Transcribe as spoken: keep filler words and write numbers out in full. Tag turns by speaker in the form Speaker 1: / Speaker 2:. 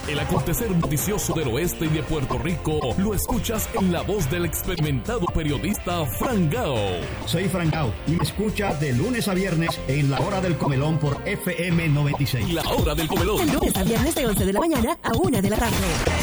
Speaker 1: El acontecer noticioso del oeste y de Puerto Rico lo escuchas en la voz del experimentado periodista Fran Gao.
Speaker 2: Soy Fran Gao y me escucha de lunes a viernes en La Hora del Comelón por F M noventa y seis.
Speaker 1: La Hora del Comelón.
Speaker 3: De lunes a viernes de once de la mañana a una de la tarde.